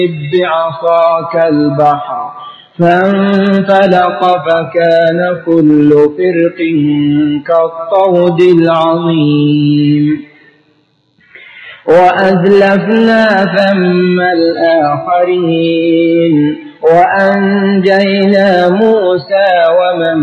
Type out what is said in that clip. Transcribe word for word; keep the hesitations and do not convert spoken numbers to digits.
بعصاك البحر فانفلق فكان كل فرق كالطود العظيم وأزلفنا ثم الآخرين وأنجينا موسى ومن